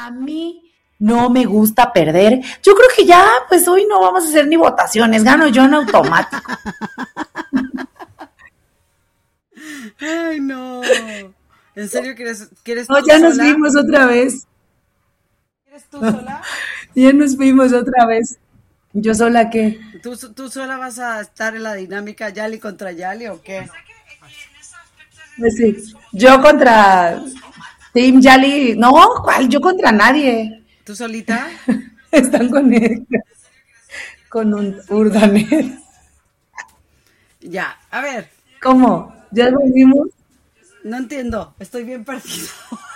A mí no me gusta perder. Yo creo que ya, pues hoy no vamos a hacer ni votaciones, gano yo en automático. Ay, no. ¿En serio quieres No, tú ya sola? nos vimos otra vez. ¿Quieres tú sola? Ya nos vimos otra vez. ¿Yo sola qué? ¿Tú sola vas a estar en la dinámica Yali contra Yali o qué? Pues sí. Yo contra Team Yali. No, ¿cuál? Yo contra nadie. ¿Tú solita? Están con un Urdanet. Ya, a ver, ¿Cómo? ¿Ya nos vimos? no entiendo, estoy bien perdido.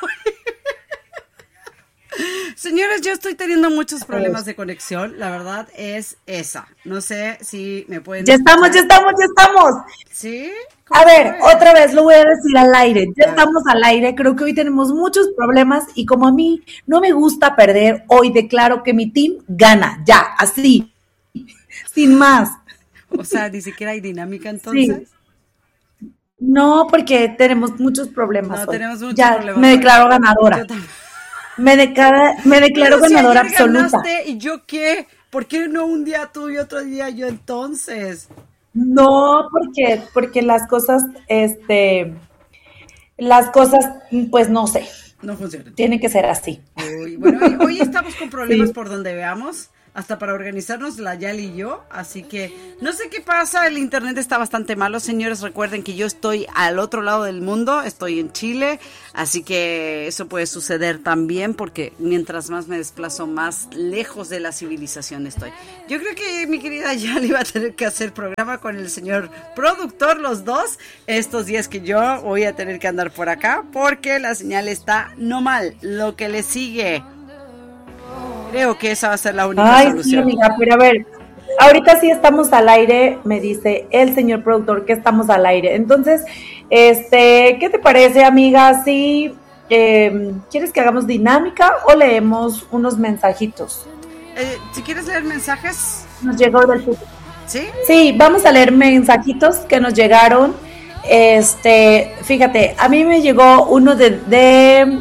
Señores, yo estoy teniendo muchos problemas de conexión, la verdad es esa. No sé si me pueden Ya estamos. ¿Sí? A ver, fue? otra vez lo voy a decir al aire. Ya A ver. estamos al aire. Creo que hoy tenemos muchos problemas y como a mí no me gusta perder, hoy declaro que mi team gana. Ya, así. Sin más. O sea, ni siquiera hay dinámica entonces. Sí. No, porque tenemos muchos problemas No, hoy. tenemos muchos Ya, problemas me hoy. declaro ganadora. Yo también. Me declaro Pero si ganadora ayer absoluta. ganaste, ¿y yo qué? ¿Por qué no un día tú y otro día yo entonces? No, porque las cosas, pues no sé, No funciona. tienen que ser así. Uy, bueno, hoy estamos con problemas Sí. por donde veamos, hasta para organizarnos la Yali y yo, así que no sé qué pasa, el internet está bastante malo, señores, recuerden que yo estoy al otro lado del mundo, estoy en Chile, así que eso puede suceder también, porque mientras más me desplazo, más lejos de la civilización estoy. Yo creo que mi querida Yali va a tener que hacer programa con el señor productor, los dos, estos días que yo voy a tener que andar por acá, porque la señal está no mal, lo que le sigue. Creo que esa va a ser la única Ay, sí, solución. amiga, pero a ver, ahorita sí estamos al aire, me dice el señor productor que estamos al aire. Entonces, ¿qué te parece, amiga? Si ¿quieres que hagamos dinámica o leemos unos mensajitos? Si quieres leer mensajes, Nos llegó del futuro. ¿sí? Sí, vamos a leer mensajitos que nos llegaron. Fíjate, a mí me llegó uno de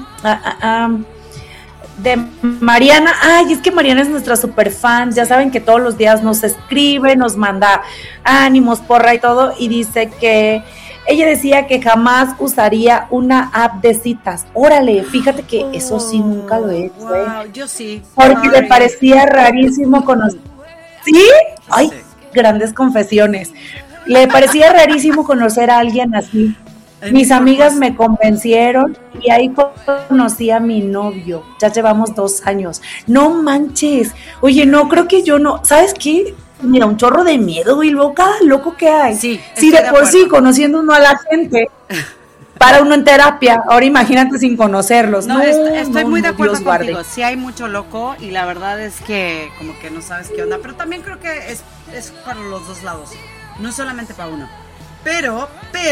Mariana. Ay, es que Mariana es nuestra super fan. Ya saben que todos los días nos escribe, nos manda ánimos, porra y todo. Y dice que ella decía que jamás usaría una app de citas. Órale, fíjate que eso sí nunca lo he hecho. Wow, yo sí. Porque Sorry. le parecía rarísimo conocer. ¿Sí? Ay, Sí. grandes confesiones. Le parecía rarísimo conocer a alguien así. En Mis mi amigas propósito. me convencieron y ahí conocí a mi novio. Ya llevamos 2 años. No manches. Oye, no, creo que yo no. ¿Sabes qué? Mira, un chorro de miedo y luego cada loco que hay. Sí, Si estoy de de por sí, acuerdo. conociendo uno a la gente, para uno en terapia, ahora imagínate sin conocerlos. No, estoy muy de acuerdo Dios guarde. contigo. Sí hay mucho loco y la verdad es que como que no sabes qué onda. Pero también creo que es para los dos lados. No solamente para uno. Pero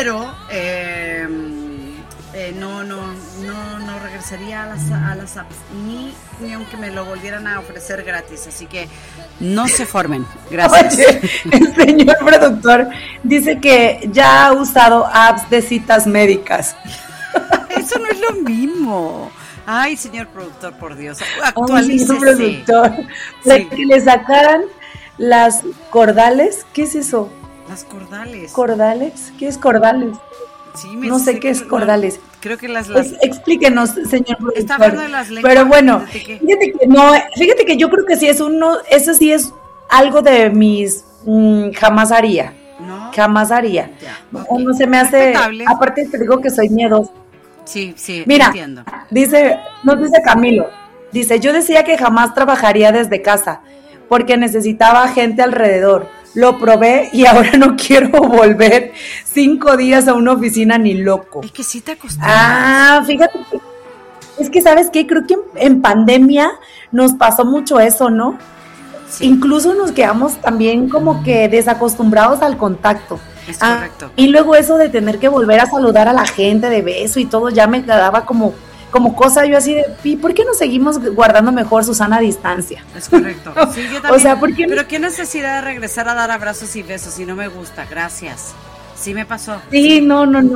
no regresaría a las apps ni aunque me lo volvieran a ofrecer gratis. Así que no se formen. Gracias. Oye, el señor productor dice que ya ha usado apps de citas médicas. Eso no es lo mismo. Ay, señor productor, por Dios. Ay, Actualícese. señor productor. Para que le sacaran las cordales. ¿Qué es eso? Las cordales. ¿Cordales? ¿Qué es cordales? Sí, No sé qué es cordales. Creo que las Pues explíquenos, señor productor. Está hablando de las lenguas. Pero bueno, ¿De qué? fíjate que yo creo que sí es eso sí es algo de mis jamás haría. ¿No? Jamás haría. Ya, No, ok. no se me hace. Respetable. Aparte te digo que soy miedosa. Sí, Mira, entiendo. nos dice Camilo, dice, yo decía que jamás trabajaría desde casa, porque necesitaba gente alrededor. Lo probé y ahora no quiero volver 5 días a una oficina ni loco. Es que sí te acostumbras. Ah, fíjate, es que ¿sabes qué? Creo que en pandemia nos pasó mucho eso, ¿no? Sí, Incluso nos quedamos también como que desacostumbrados al contacto. es correcto. Y luego eso de tener que volver a saludar a la gente de beso y todo, ya me quedaba como cosa yo así de, ¿y por qué no seguimos guardando mejor Susana a distancia? Es correcto. Sí, yo también. O sea, ¿por qué no? Pero qué necesidad de regresar a dar abrazos y besos si no me gusta. Gracias. Sí me pasó. Sí, no.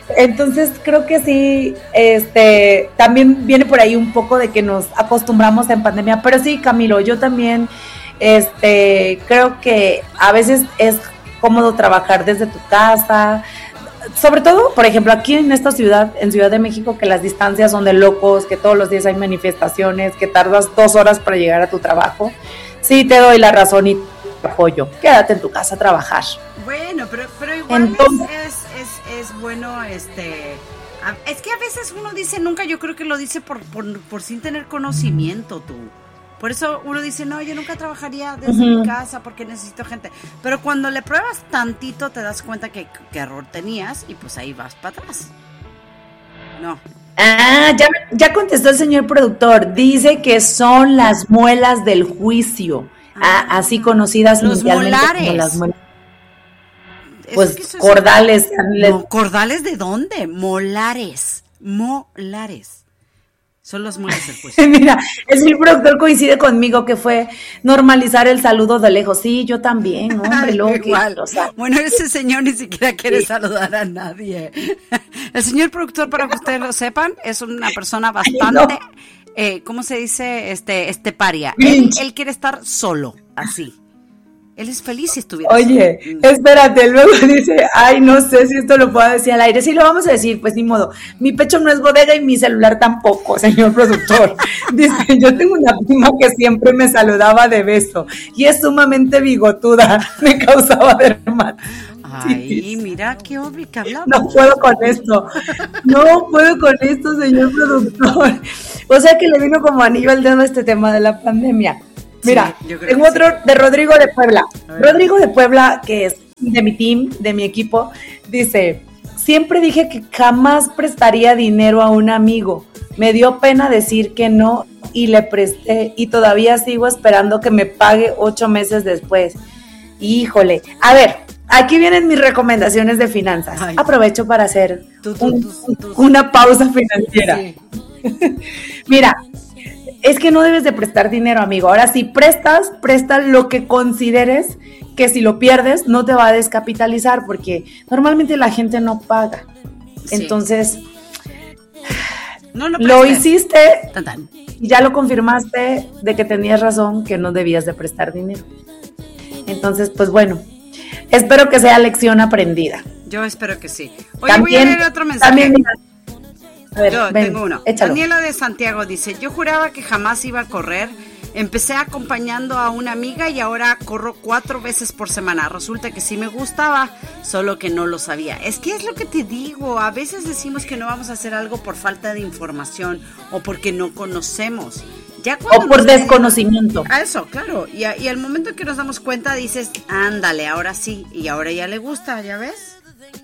Entonces creo que sí, también viene por ahí un poco de que nos acostumbramos en pandemia, pero sí, Camilo, yo también, creo que a veces es cómodo trabajar desde tu casa, sobre todo, por ejemplo, aquí en esta ciudad, en Ciudad de México, que las distancias son de locos, que todos los días hay manifestaciones, que tardas 2 horas para llegar a tu trabajo, sí te doy la razón y te apoyo, quédate en tu casa a trabajar. Bueno, pero igual entonces, es bueno, es que a veces uno dice nunca, yo creo que lo dice por sin tener conocimiento tú. Por eso uno dice, no, yo nunca trabajaría desde mi casa porque necesito gente. Pero cuando le pruebas tantito te das cuenta que error tenías y pues ahí vas para atrás. No. Ah, ya contestó el señor productor. Dice que son las muelas del juicio, así conocidas mundialmente como las muelas. Pues es que cordales. No, ¿cordales de dónde? Molares. Son los muelas del juicio. Mira, el señor productor coincide conmigo que fue normalizar el saludo de lejos. Sí, yo también, hombre, igual. O sea, bueno, ese señor ni siquiera quiere saludar a nadie. El señor productor, para que ustedes lo sepan, es una persona bastante, ¿cómo se dice? Paria. Él quiere estar solo, así. Él es feliz si estuviera. Oye, espérate, luego dice, ay, no sé si esto lo puedo decir al aire. Sí, lo vamos a decir, pues ni modo. Mi pecho no es bodega y mi celular tampoco, señor productor. Dice, yo tengo una prima que siempre me saludaba de beso y es sumamente bigotuda, me causaba dermatitis. Ay, mira, qué obvio que hablamos. No puedo con esto, señor productor. O sea que le vino como anillo al dedo este tema de la pandemia. Mira, sí, tengo otro de Rodrigo de Puebla. Rodrigo de Puebla, que es de mi team, de mi equipo, dice, siempre dije que jamás prestaría dinero a un amigo. Me dio pena decir que no y le presté y todavía sigo esperando que me pague 8 meses después. Híjole, a ver, aquí vienen mis recomendaciones de finanzas. Ay. Aprovecho para hacer una pausa financiera. Sí. Mira, es que no debes de prestar dinero, amigo. Ahora, si presta lo que consideres que si lo pierdes no te va a descapitalizar, porque normalmente la gente no paga. Sí. Entonces, no lo hiciste y ya lo confirmaste de que tenías razón, que no debías de prestar dinero. Entonces, pues bueno, espero que sea lección aprendida. Yo espero que sí. Oye, también, voy a leer otro mensaje. También, a ver, tengo uno. Échalo. Daniela de Santiago dice, yo juraba que jamás iba a correr, empecé acompañando a una amiga y ahora corro 4 veces por semana, resulta que sí me gustaba, solo que no lo sabía. Es que es lo que te digo, a veces decimos que no vamos a hacer algo por falta de información o porque no conocemos. Ya o por desconocimiento. Eso, claro, y al momento que nos damos cuenta dices, ándale, ahora sí, y ahora ya le gusta, ¿ya ves?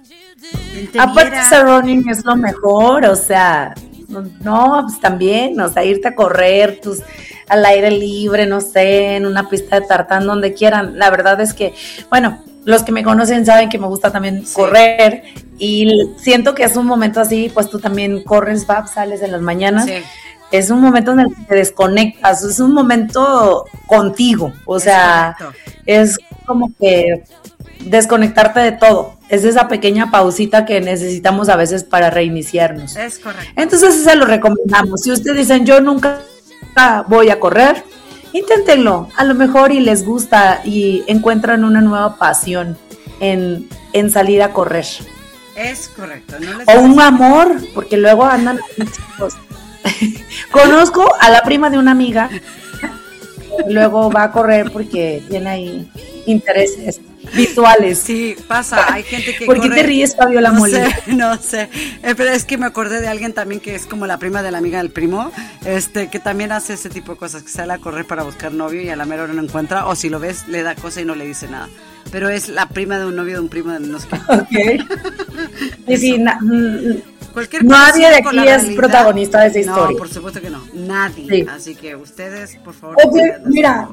Aparte ese running es lo mejor, o sea, no, pues también, o sea, irte a correr al aire libre, no sé, en una pista de tartán, donde quieran. La verdad es que, bueno, los que me conocen saben que me gusta también correr y siento que es un momento así, pues tú también corres, sales en las mañanas. Sí. Es un momento en el que te desconectas, es un momento contigo, o sea, es como que desconectarte de todo. Es esa pequeña pausita que necesitamos a veces para reiniciarnos. Es correcto. Entonces se lo recomendamos. Si ustedes dicen, yo nunca voy a correr, inténtenlo. A lo mejor y les gusta y encuentran una nueva pasión en salir a correr. Es correcto. O un amor, porque luego andan chicos. Conozco a la prima de una amiga, luego va a correr porque tiene ahí intereses visuales. Sí, pasa, hay gente que ¿Por qué te ríes, Fabiola Molina? No sé, pero es que me acordé de alguien también que es como la prima de la amiga del primo, que también hace ese tipo de cosas, que sale a correr para buscar novio y a la mera hora no encuentra, o si lo ves, le da cosa y no le dice nada. Pero es la prima de un novio de un primo de no sé qué. Ok. Sí, nadie de aquí es protagonista de esa historia. No, por supuesto que no, nadie. Sí. Así que ustedes, por favor. Oye, mira.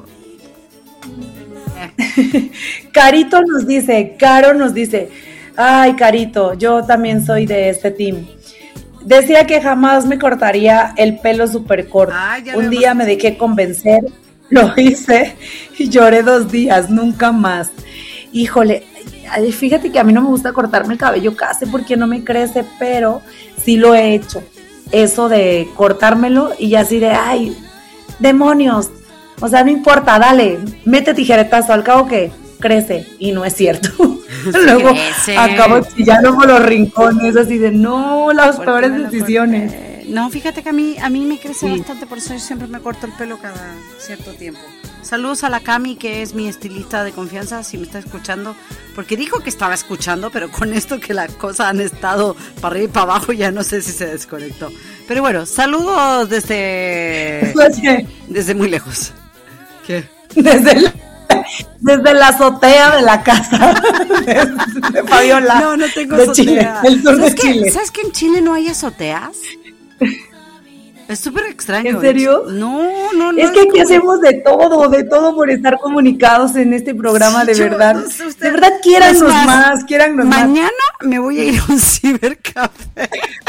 Caro nos dice, ay, Carito, yo también soy de este team. Decía que jamás me cortaría el pelo súper corto. Un día me dejé convencer, lo hice y lloré 2 días, nunca más. híjole, fíjate que a mí no me gusta cortarme el cabello casi porque no me crece, pero sí lo he hecho. Eso de cortármelo y así de, ay, demonios. O sea, no importa, dale, mete tijeretazo, al cabo que crece. Y no es cierto. Luego acabo chillando por los rincones, así de, no, las peores decisiones. No, fíjate que a mí me crece bastante, por eso yo siempre me corto el pelo cada cierto tiempo. Saludos a la Cami, que es mi estilista de confianza, si me está escuchando, porque dijo que estaba escuchando, pero con esto que las cosas han estado para arriba y para abajo, ya no sé si se desconectó. Pero bueno, saludos desde muy lejos. ¿Qué? Desde la azotea de la casa de Fabiola. No tengo azotea. Chile, el sur de Chile. ¿Sabes que en Chile no hay azoteas? Es súper extraño. ¿En serio? No. Es que aquí hacemos de todo por estar comunicados en este programa, de verdad. De verdad, quiérannos más. Mañana me voy a ir a un cibercafé.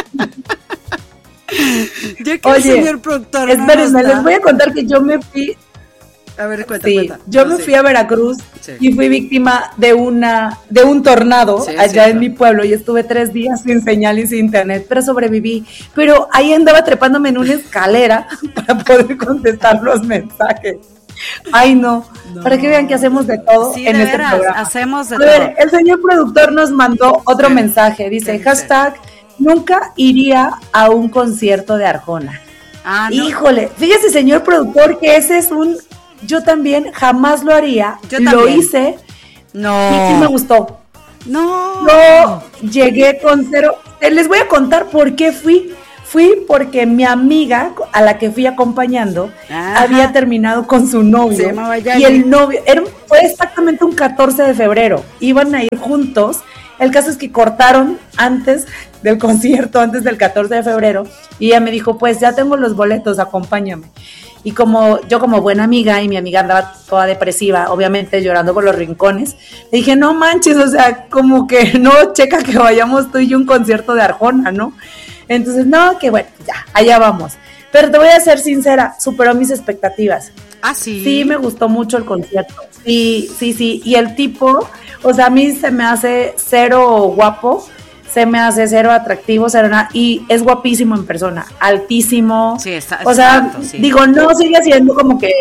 Ya que el señor productor espérenme, les voy a contar que yo me fui... A ver, cuenta. Yo me fui a Veracruz y fui víctima de un tornado allá en mi pueblo y estuve 3 días sin señal y sin internet, pero sobreviví. Pero ahí andaba trepándome en una escalera para poder contestar los mensajes. Ay, no. Para que vean que hacemos de todo en este programa. Hacemos de todo. El señor productor nos mandó otro mensaje. Dice, hashtag, nunca iría a un concierto de Arjona. No. Híjole, fíjese, señor productor, que ese es yo también jamás lo haría. Lo hice. No. Y sí me gustó. No. Yo llegué con 0. Les voy a contar por qué fui. Fui porque mi amiga, a la que fui acompañando, había terminado con su novio. Se llamaba y el novio, fue exactamente un 14 de febrero. Iban a ir juntos. El caso es que cortaron antes del concierto, antes del 14 de febrero. Y ella me dijo, pues ya tengo los boletos, acompáñame. Y yo como buena amiga, y mi amiga andaba toda depresiva, obviamente llorando por los rincones, le dije, no manches, o sea, como que no checa que vayamos tú y yo a un concierto de Arjona, ¿no? Entonces, no, que bueno, ya, allá vamos. Pero te voy a ser sincera, superó mis expectativas. ¿Sí? Sí, me gustó mucho el concierto. Sí. Y el tipo, o sea, a mí se me hace cero guapo, se me hace cero atractivo, cero nada, y es guapísimo en persona, altísimo. Sí, está. O sea, alto, sí. Digo, no sigue siendo como que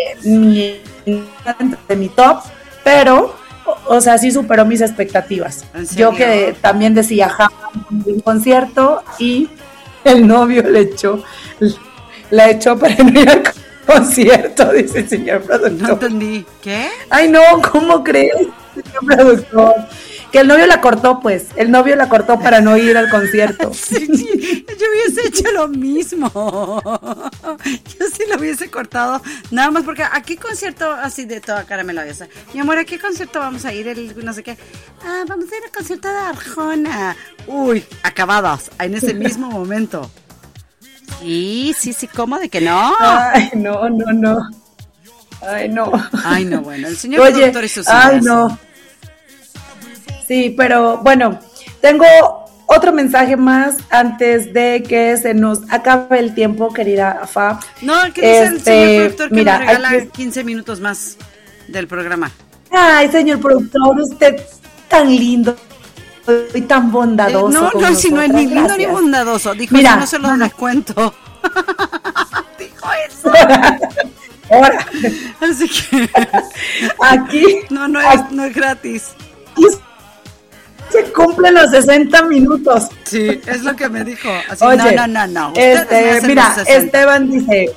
de mi top, pero, o sea, sí superó mis expectativas. Yo que también decía, un concierto, y el novio la echó para no ir al concierto, dice el señor productor. No entendí. ¿Qué? Ay, no, ¿cómo crees, señor productor? Que el novio la cortó, pues. El novio la cortó para no ir al concierto. Sí, yo hubiese hecho lo mismo. Yo sí lo hubiese cortado. Nada más porque ¿a qué concierto así de toda cara me la voy a hacer? Mi amor, ¿a qué concierto vamos a ir? No sé qué. Vamos a ir al concierto de Arjona. Uy, acabadas. En ese mismo momento. Sí, ¿cómo de que no? Ay, no. Ay, no, bueno, el señor productor y sus ideas. Ay, no. Sí, pero bueno, tengo otro mensaje más antes de que se nos acabe el tiempo, querida Fab. No, que dice el señor productor que nos regala 15 minutos más del programa. Ay, señor productor, usted tan lindo y tan bondadoso. No, si no es ni lindo ni bondadoso. Dijo, mira, si no se los descuento. Dijo eso. Ahora. Así que aquí no es gratis. Se cumplen los 60 minutos. Sí, es lo que me dijo. Así, oye, no. Mira, Esteban dice,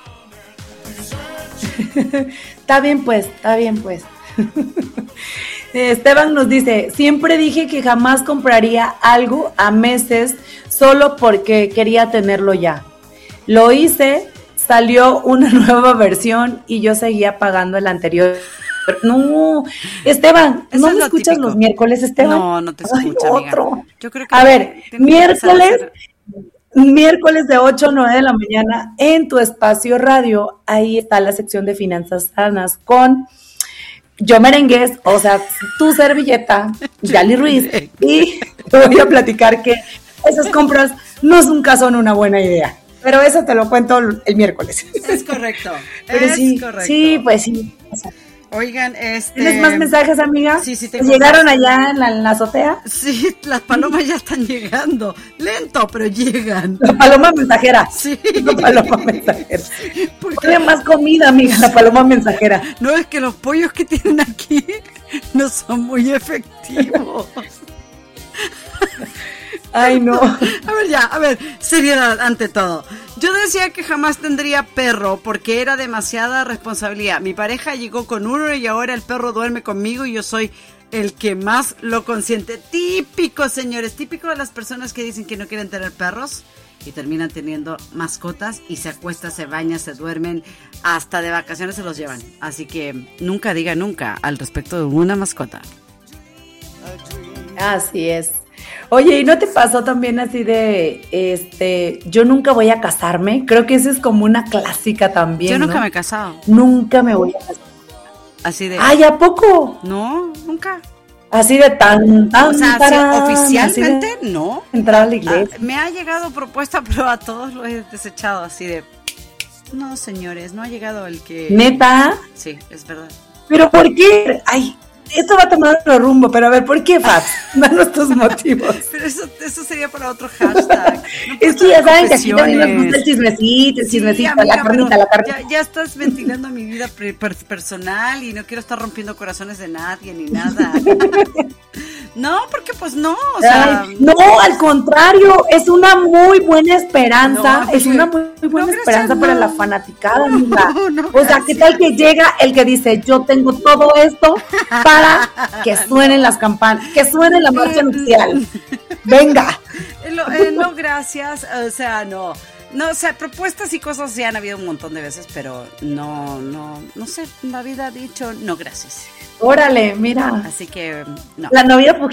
está bien pues. Esteban nos dice, siempre dije que jamás compraría algo a meses solo porque quería tenerlo ya. Lo hice, salió una nueva versión y yo seguía pagando el anterior. No, Esteban, ¿no me escuchas típico. Los miércoles, Esteban? No te escucho, otro. Yo creo que a ver, miércoles de 8 a 9 de la mañana en tu espacio radio, ahí está la sección de finanzas sanas con Yo Merengues, o sea, tu servilleta, Yali Ruiz, y te voy a platicar que esas compras nunca son una buena idea. Pero eso te lo cuento el miércoles. Es correcto. Pero sí, correcto. Sí, pues sí. O sea, Oigan, ¿Tienes más mensajes, amiga? Sí, tengo. ¿Llegaron allá en la azotea? Sí, las palomas ya están llegando. Lento, pero llegan. La paloma mensajera. Sí. La paloma mensajera. Porque Tiene más comida, amiga, la paloma mensajera. no, es que los pollos que tienen aquí no son muy efectivos. Ay, no. A ver, seriedad ante todo. Yo decía que jamás tendría perro porque era demasiada responsabilidad. Mi pareja llegó con uno y ahora el perro duerme conmigo y yo soy el que más lo consiente. Típico, señores, típico de las personas que dicen que no quieren tener perros y terminan teniendo mascotas y se acuestan, se bañan, se duermen, hasta de vacaciones se los llevan. Así que nunca diga nunca al respecto de una mascota. Así es. Oye, ¿y no te pasó también así de, yo nunca voy a casarme? Creo que esa es como una clásica también, Yo nunca ¿no? me he casado. Nunca me voy a casar. Así de... ¡Ay, ¿a poco? No, nunca. Así de tan, O sea, tarán, oficialmente así de no. entrar a la iglesia. Me ha llegado propuesta, pero a todos los he desechado así de... No, señores, no ha llegado el que... ¿Neta? Sí, es verdad. ¿Pero por qué? Ay, esto va a tomar otro rumbo, pero a ver, ¿por qué, Fabs? Danos tus motivos. Pero eso sería para otro hashtag. No Es que ya saben que aquí también nos confesiones. gusta el chismecito, Sí, amiga, la carnita, la carnita. Ya estás ventilando mi vida personal y no quiero estar rompiendo corazones de nadie ni nada. No, porque pues no, o sea... Ay, no, al contrario, es una muy buena esperanza, No, es una muy buena gracias, esperanza para no. la fanaticada, amiga. No, O sea, ¿qué tal que llega el que dice, yo tengo todo esto para que suenen las campanas, que suene la marcha nupcial? Venga. No, gracias, o sea, no. No, o sea, propuestas y cosas ya han habido un montón de veces, pero no sé, la vida ha dicho no gracias. Órale, mira. Así que no. La novia